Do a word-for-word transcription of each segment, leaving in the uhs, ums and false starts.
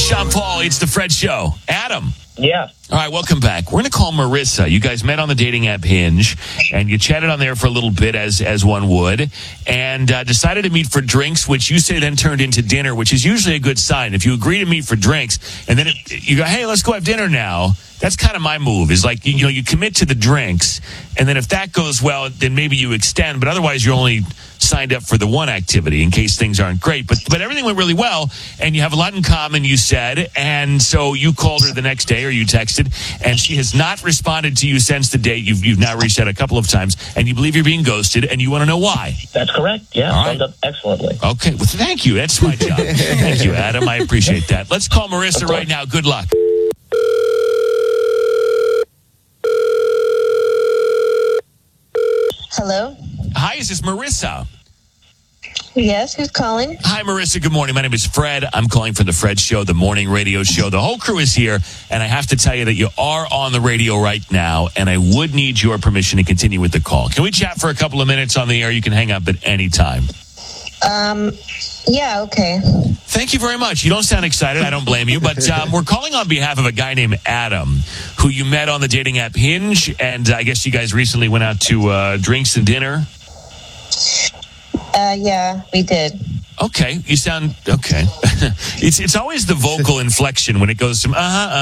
Sean Paul, it's the Fred Show. Adam. Yeah. All right, welcome back. We're going to call Marissa. You guys met on the dating app Hinge, and you chatted on there for a little bit, as as one would, and uh, decided to meet for drinks, which you say then turned into dinner, which is usually a good sign. If you agree to meet for drinks, and then it, you go, hey, let's go have dinner now, that's kind of my move, is like, you, you know, you commit to the drinks, and then if that goes well, then maybe you extend, but otherwise you're only signed up for the one activity in case things aren't great. But but everything went really well, and you have a lot in common, you said, and so you called her the next day, or you texted, and she has not responded to you since the date. You've, you've now reached out a couple of times, and you believe you're being ghosted, and you want to know why. That's correct. Yeah, All summed right. up excellently. Okay, well, thank you. That's my job. Thank you, Adam. I appreciate that. Let's call Marissa right now. Good luck. Hello? Hi, is this Marissa? Yes, who's calling? Hi, Marissa. Good morning. My name is Fred. I'm calling from the Fred Show, the morning radio show. The whole crew is here, and I have to tell you that you are on the radio right now, and I would need your permission to continue with the call. Can we chat for a couple of minutes on the air? You can hang up at any time. Um, yeah, okay. Thank you very much. You don't sound excited. I don't blame you. But um, we're calling on behalf of a guy named Adam, who you met on the dating app Hinge, and I guess you guys recently went out to uh, drinks and dinner. Uh, yeah, we did. Okay, you sound okay. it's it's always the vocal inflection when it goes from uh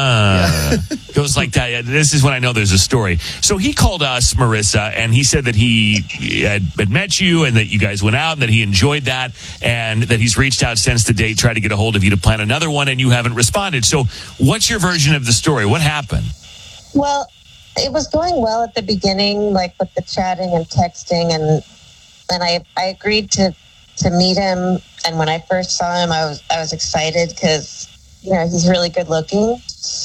uh goes like that. Yeah, this is when I know there's a story. So he called us, Marissa, and he said that he had, had met you and that you guys went out and that he enjoyed that and that he's reached out since the date, tried to get a hold of you to plan another one, and you haven't responded. So what's your version of the story? What happened? Well, it was going well at the beginning, like with the chatting and texting, and and I, I agreed to, to meet him. And when I first saw him, I was I was excited because, you know, he's really good looking.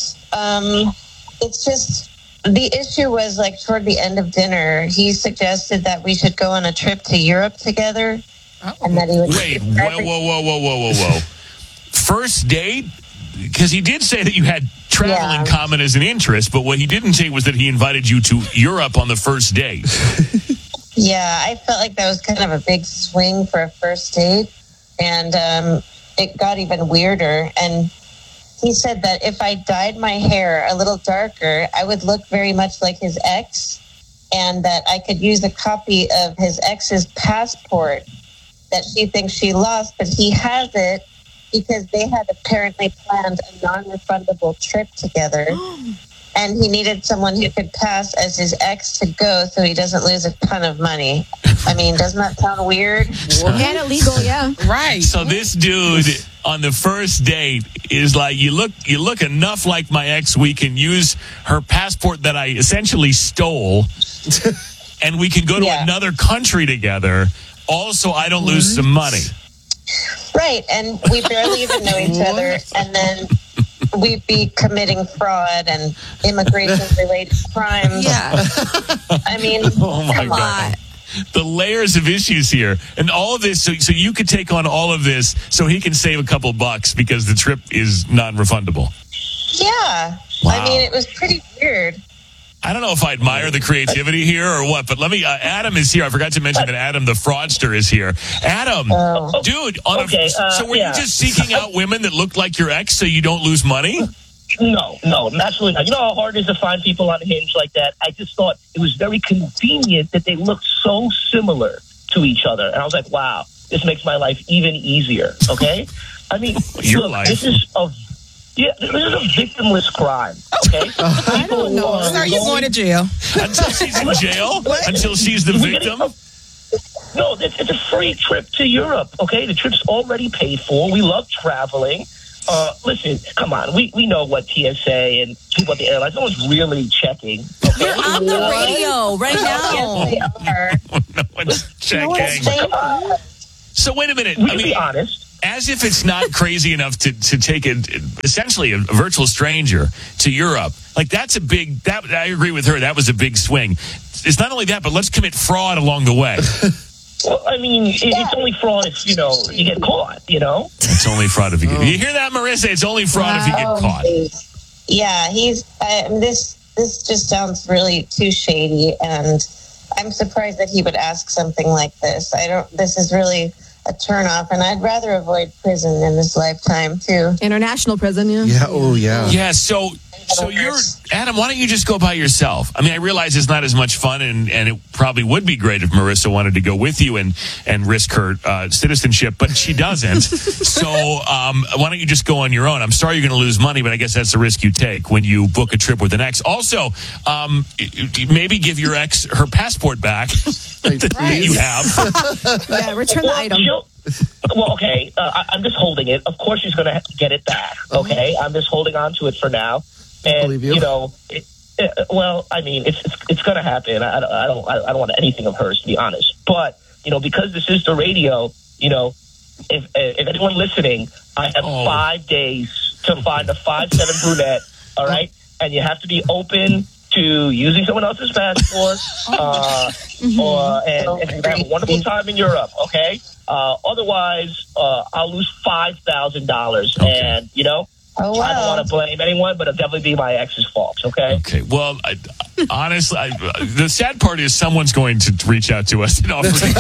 Um, it's just the issue was like toward the end of dinner, he suggested that we should go on a trip to Europe together, oh. and that he would wait, whoa, whoa, whoa, whoa, whoa, whoa, whoa! First date? Because he did say that you had travel Yeah. in common as an interest, but what he didn't say was that he invited you to Europe on the first date. Yeah, I felt like that was kind of a big swing for a first date. And um, it got even weirder. And he said that if I dyed my hair a little darker, I would look very much like his ex. And that I could use a copy of his ex's passport that she thinks she lost, but he has it because they had apparently planned a non-refundable trip together. And he needed someone who could pass as his ex to go so he doesn't lose a ton of money. I mean, doesn't that sound weird? And illegal, yeah. Right. So this dude on the first date is like, you look you look enough like my ex, we can use her passport that I essentially stole, and we can go to Yeah. another country together. Also, I don't lose some money. Right, and we barely even know each other, and then we'd be committing fraud and immigration-related crimes. Yeah. I mean, Oh my come God. on. The layers of issues here, and all of this, so, so you could take on all of this so he can save a couple bucks because the trip is non-refundable. Yeah. Wow. I mean, it was pretty weird. I don't know if I admire the creativity here or what, but let me, uh, Adam is here. I forgot to mention that Adam, the fraudster, is here. Adam, Oh. dude, on Okay, a, uh, so were yeah. you just seeking out women that looked like your ex so you don't lose money? No, no, absolutely not. You know how hard it is to find people on Hinge like that? I just thought it was very convenient that they looked so similar to each other. And I was like, wow, this makes my life even easier, okay? I mean, Your look, life. this is a Yeah, this is a victimless crime, okay? I don't know. Sir, you're going to jail. Until she's in jail? Until she's the victim? No, it's, it's a free trip to Europe, okay? The trip's already paid for. We love traveling. Uh, listen, come on. We we know what T S A and people at the airlines, no one's really checking. Okay? You're on the radio right now. Yes, they are. No one's checking. They- So wait a minute. We I can mean, be honest. as if it's not crazy enough to, to take a, essentially a virtual stranger to Europe. Like, that's a big, that I agree with her. That was a big swing. It's not only that, but let's commit fraud along the way. Well, I mean, it, it's only fraud if, you know, you get caught, you know? It's only fraud if you get, you hear that, Marissa? It's only fraud if you get Oh, caught. please. Yeah, he's I, this. This just sounds really too shady, and I'm surprised that he would ask something like this. I don't. This is really a turnoff, and I'd rather avoid prison in this lifetime too. International prison, yeah. Yeah. Oh, yeah. Yeah. So, so you're Adam. Why don't you just go by yourself? I mean, I realize it's not as much fun, and, and it probably would be great if Marissa wanted to go with you and and risk her uh, citizenship, but she doesn't. So, um, why don't you just go on your own? I'm sorry you're going to lose money, but I guess that's the risk you take when you book a trip with an ex. Also, um, maybe give your ex her passport back that you have. Yeah, return the Well, item. she'll- well, okay. Uh, I, I'm just holding it. Of course, she's going to get it back. Okay, I'm just holding on to it for now. And Believe you. know, it, it, well, I mean, it's it's, it's going to happen. I, I don't I don't want anything of hers, to be honest. But you know, because this is the radio, you know, if if anyone listening, I have Oh. five days to find a five seven brunette. All right, and you have to be open to using someone else's passport, uh, or and, and you have a wonderful time in Europe. Okay. Uh, otherwise, uh, I'll lose five thousand dollars, Okay. and you know, Oh, I don't wow. want to blame anyone, but it'll definitely be my ex's fault. Okay. Okay. Well, I, honestly, I, the sad part is someone's going to reach out to us and offer to do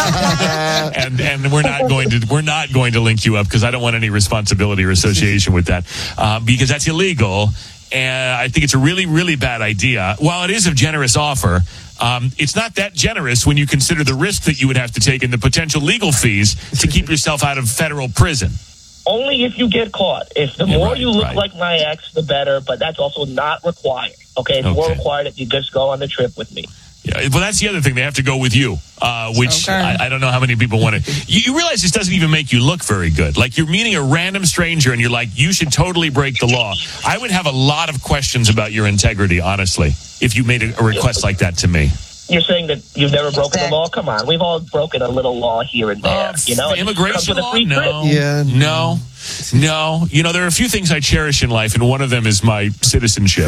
this. and and we're not going to we're not going to link you up because I don't want any responsibility or association with that uh, because that's illegal. And I think it's a really, really bad idea. While it is a generous offer, um, it's not that generous when you consider the risk that you would have to take and the potential legal fees to keep yourself out of federal prison. Only if you get caught. If the Yeah, more right, you look right. like my ex, the better. But that's also not required. Okay. It's more Okay. required that you just go on the trip with me. Yeah, well, that's the other thing. They have to go with you, uh, which Okay. I, I don't know how many people want to. You, you realize this doesn't even make you look very good. Like you're meeting a random stranger and you're like, you should totally break the law. I would have a lot of questions about your integrity, honestly, if you made a, a request like that to me. You're saying that you've never broken the law? Come on. We've all broken a little law here and there. Uh, you know, It comes immigration with a law? free trip. No. Yeah. No. No. You know, there are a few things I cherish in life, and one of them is my citizenship.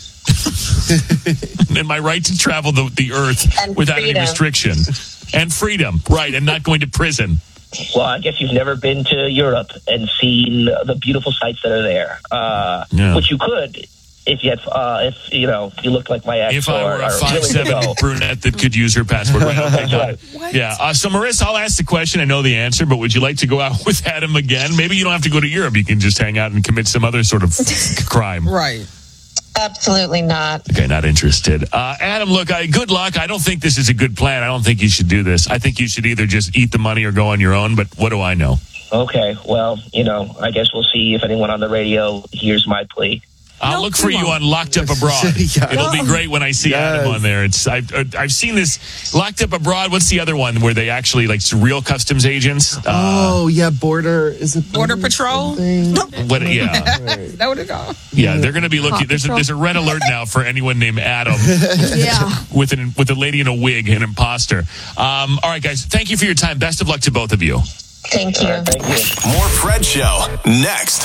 And my right to travel the, the earth And without any freedom. restriction. And freedom, right, and not going to prison. Well, I guess you've never been to Europe and seen the beautiful sights that are there, uh, Yeah. which you could if you had, uh, if you know, if you looked like my ex. If I or, were a or five willing to seven go. brunette that could use her passport. Right, okay, got it. Yeah. Uh, so, Marissa, I'll ask the question. I know the answer, but would you like to go out with Adam again? Maybe you don't have to go to Europe. You can just hang out and commit some other sort of crime. Right. Absolutely not. Okay, not interested. Uh, Adam, look, I, good luck. I don't think this is a good plan. I don't think you should do this. I think you should either just eat the money or go on your own, but what do I know? Okay, well, you know, I guess we'll see if anyone on the radio hears my plea. I'll No, look for we you won't. on Locked Up Abroad. Yeah. It'll be great when I see Yes. Adam on there. It's I've, uh, I've seen this Locked Up Abroad. What's the other one where they actually like real customs agents? Uh, Oh, yeah. Border. Is it Border Patrol? something? what? Yeah, Right. That would have gone. yeah. They're going to be looking. Hot There's a, Patrol. there's a red alert now for anyone named Adam Yeah. with an with a lady in a wig, an imposter. Um, all right, guys. Thank you for your time. Best of luck to both of you. Thank you. All right, thank you. More Fred Show next.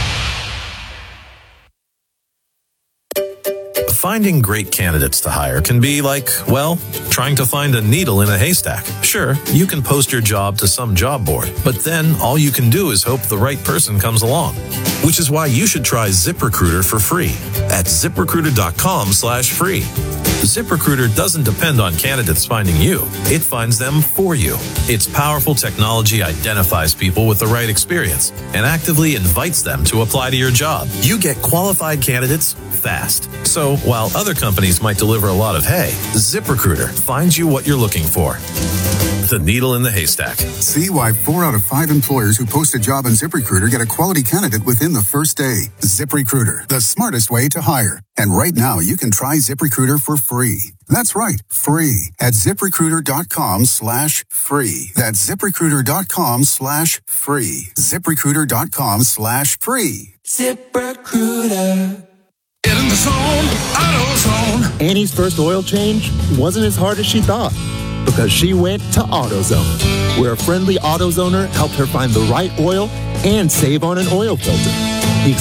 Finding great candidates to hire can be like, well, trying to find a needle in a haystack. Sure, you can post your job to some job board, but then all you can do is hope the right person comes along. Which is why you should try ZipRecruiter for free at ZipRecruiter.com slash free. ZipRecruiter doesn't depend on candidates finding you. It finds them for you. Its powerful technology identifies people with the right experience and actively invites them to apply to your job. You get qualified candidates fast. So while other companies might deliver a lot of hay, ZipRecruiter finds you what you're looking for. The needle in the haystack. See why four out of five employers who post a job on ZipRecruiter get a quality candidate within the first day. ZipRecruiter, the smartest way to hire. And right now, you can try ZipRecruiter for free. That's right, free at ZipRecruiter.com slash free. That's ZipRecruiter.com slash free. ZipRecruiter.com slash free. ZipRecruiter. Get in the zone, AutoZone. Annie's first oil change wasn't as hard as she thought because she went to AutoZone, where a friendly AutoZoner helped her find the right oil and save on an oil filter. The